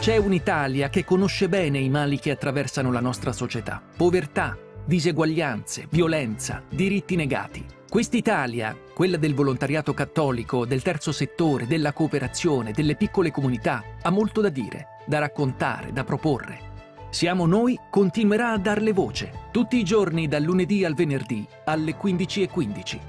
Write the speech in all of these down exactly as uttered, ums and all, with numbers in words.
C'è un'Italia che conosce bene i mali che attraversano la nostra società. Povertà, diseguaglianze, violenza, diritti negati. Quest'Italia, quella del volontariato cattolico, del terzo settore, della cooperazione, delle piccole comunità, ha molto da dire, da raccontare, da proporre. Siamo Noi continuerà a darle voce, tutti i giorni dal lunedì al venerdì alle quindici e quindici.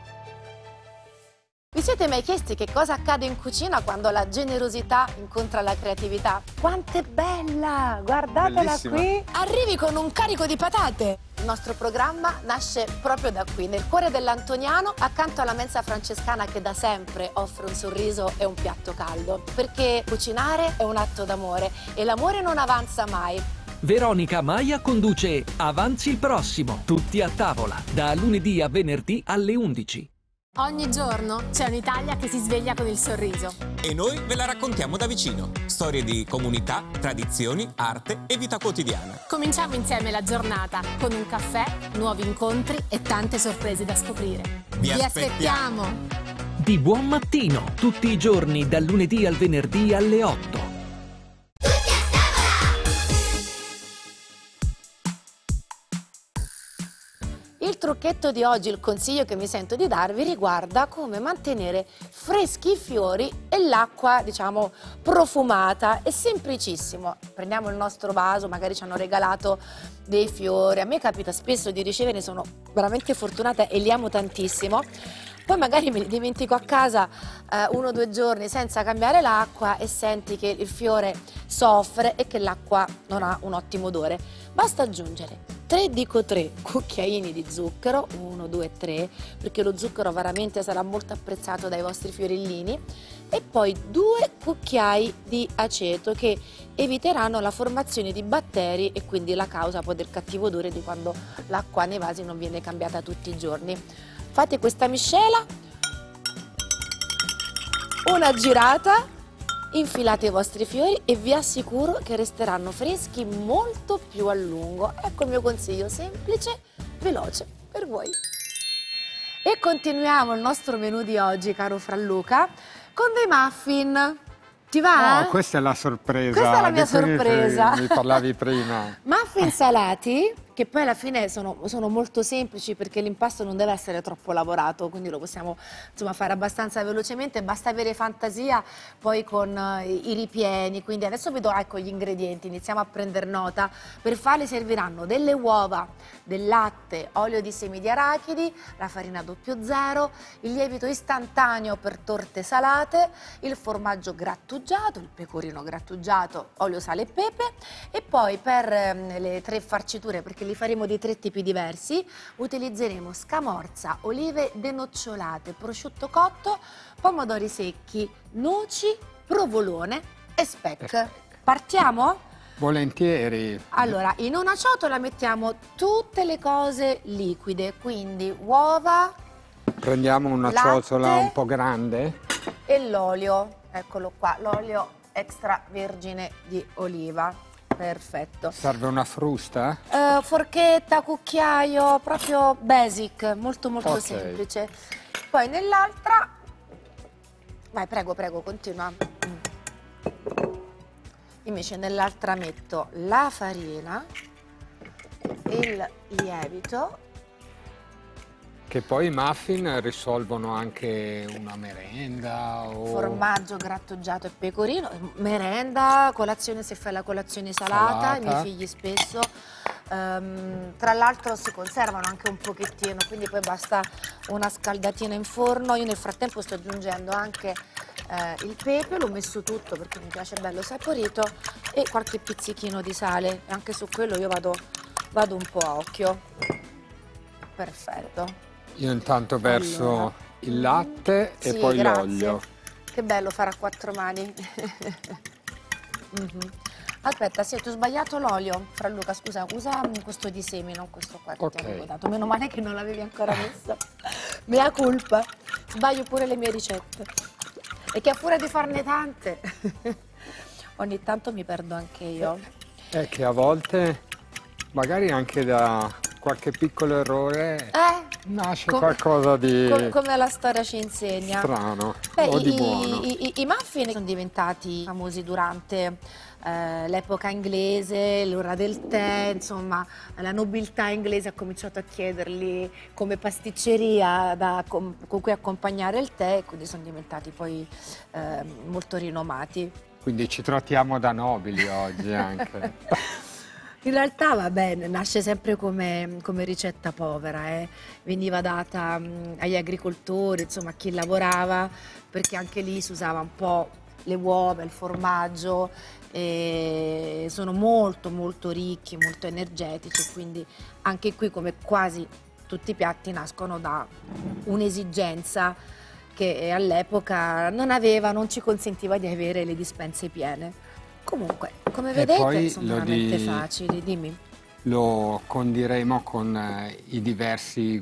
Vi siete mai chiesti che cosa accade in cucina quando la generosità incontra la creatività? Quanto è bella! Guardatela Bellissima. qui! Arrivi con un carico di patate! Il nostro programma nasce proprio da qui, nel cuore dell'Antoniano, accanto alla mensa francescana che da sempre offre un sorriso e un piatto caldo. Perché cucinare è un atto d'amore e l'amore non avanza mai. Veronica Maia conduce Avanzi il prossimo, tutti a tavola, da lunedì a venerdì alle undici. Ogni giorno c'è un'Italia che si sveglia con il sorriso. E noi ve la raccontiamo da vicino. Storie di comunità, tradizioni, arte e vita quotidiana. Cominciamo insieme la giornata con un caffè, nuovi incontri e tante sorprese da scoprire. Vi aspettiamo! Di buon mattino, tutti i giorni dal lunedì al venerdì alle otto. Il trucchetto di oggi, il consiglio che mi sento di darvi, riguarda come mantenere freschi i fiori e l'acqua, diciamo, profumata. È semplicissimo. Prendiamo il nostro vaso, magari ci hanno regalato dei fiori. A me capita spesso di ricevere, sono veramente fortunata e li amo tantissimo. Poi magari me li dimentico a casa eh, uno o due giorni senza cambiare l'acqua e senti che il fiore soffre e che l'acqua non ha un ottimo odore. Basta aggiungere tre, dico tre, cucchiaini di zucchero, uno, due, tre, perché lo zucchero veramente sarà molto apprezzato dai vostri fiorellini, e poi due cucchiai di aceto che eviteranno la formazione di batteri e quindi la causa poi del cattivo odore di quando l'acqua nei vasi non viene cambiata tutti i giorni. Fate questa miscela, una girata, infilate i vostri fiori e vi assicuro che resteranno freschi molto più a lungo. Ecco il mio consiglio semplice, veloce per voi. E continuiamo il nostro menù di oggi, caro Franluca, con dei muffin. Ti va? Oh, questa è la sorpresa. Questa è la mia di cui sorpresa. Mi parlavi prima. Muffin salati, che poi alla fine sono, sono molto semplici perché l'impasto non deve essere troppo lavorato, quindi lo possiamo insomma fare abbastanza velocemente, basta avere fantasia poi con uh, i ripieni. Quindi adesso vi do, ecco, gli ingredienti, iniziamo a prendere nota. Per farli serviranno delle uova, del latte, olio di semi di arachidi, la farina zero zero, il lievito istantaneo per torte salate, il formaggio grattugiato, il pecorino grattugiato, olio, sale e pepe, e poi per um, le tre farciture, perché li faremo di tre tipi diversi, utilizzeremo scamorza, olive denocciolate, prosciutto cotto, pomodori secchi, noci, provolone e speck. Partiamo? Volentieri. Allora, in una ciotola mettiamo tutte le cose liquide, quindi uova, Prendiamo una latte ciotola un po' grande. e l'olio, eccolo qua, l'olio extravergine di oliva. Perfetto. Serve una frusta? Uh, forchetta, cucchiaio, proprio basic, molto molto Ok. semplice. Poi nell'altra, vai, prego, prego, continua. Invece nell'altra metto la farina, il lievito. Che poi i muffin risolvono anche una merenda o... Formaggio grattugiato e pecorino, merenda, colazione se fai la colazione salata, Salata. i miei figli spesso. Um, tra l'altro si conservano anche un pochettino, quindi poi basta una scaldatina in forno. Io nel frattempo sto aggiungendo anche eh, il pepe, l'ho messo tutto perché mi piace bello saporito, e qualche pizzichino di sale, e anche su quello io vado, vado un po' a occhio. Perfetto. Io intanto verso Allora. il latte e Sì, poi grazie. l'olio. Che bello fare a quattro mani. Mhm. Aspetta, sì, ti ho sbagliato l'olio, Franluca, scusa, usa questo di semi, non questo qua che Ok. ti avevo dato. Meno male che non l'avevi ancora messo. Mea culpa, sbaglio pure le mie ricette. E che a furia di farne tante, ogni tanto mi perdo anche io. È che a volte, magari anche da qualche piccolo errore, Eh, Nasce Com- qualcosa di com- come la storia ci insegna. strano Beh, o di i, buono. i- i- i muffin sono diventati famosi durante eh, l'epoca inglese, l'ora del tè, insomma, la nobiltà inglese ha cominciato a chiederli come pasticceria da- con, con cui accompagnare il tè, e quindi sono diventati poi eh, molto rinomati. Quindi ci trattiamo da nobili oggi anche. In realtà, va bene, nasce sempre come, come ricetta povera, eh. Veniva data mh, agli agricoltori, insomma a chi lavorava, perché anche lì si usava un po' le uova, il formaggio, e sono molto molto ricchi, molto energetici, quindi anche qui, come quasi tutti i piatti, nascono da un'esigenza che all'epoca non aveva, non ci consentiva di avere le dispense piene. Comunque, come E vedete, poi sono lo veramente di- facili, dimmi. Lo condiremo con eh, i diversi